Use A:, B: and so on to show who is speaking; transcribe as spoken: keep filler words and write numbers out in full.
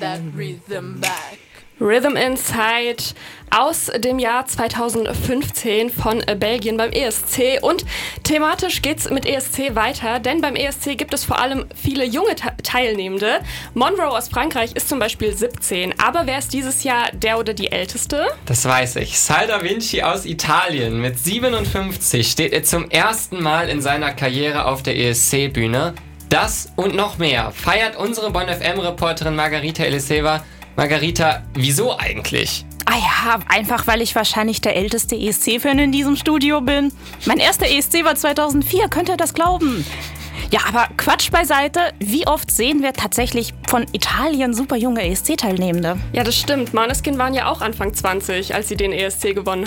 A: That rhythm back.
B: Rhythm Inside aus dem Jahr zweitausendfünfzehn von Belgien beim E S C. Und thematisch geht's mit E S C weiter, denn beim E S C gibt es vor allem viele junge Ta- Teilnehmende. Monroe aus Frankreich ist zum Beispiel siebzehn. Aber wer ist dieses Jahr der oder die Älteste?
C: Das weiß ich. Sal Da Vinci aus Italien. Mit siebenundfünfzig steht er zum ersten Mal in seiner Karriere auf der E S C-Bühne. Das und noch mehr feiert unsere Bonn F M-Reporterin Margarita Eliseva. Margarita, wieso eigentlich?
D: Ah ja, einfach weil ich wahrscheinlich der älteste E S C-Fan in diesem Studio bin. Mein erster E S C war zweitausendvier, könnt ihr das glauben? Ja, aber Quatsch beiseite, wie oft sehen wir tatsächlich von Italien super junge E S C-Teilnehmende?
B: Ja, das stimmt. Måneskin waren ja auch Anfang zwanzig, als sie den E S C gewonnen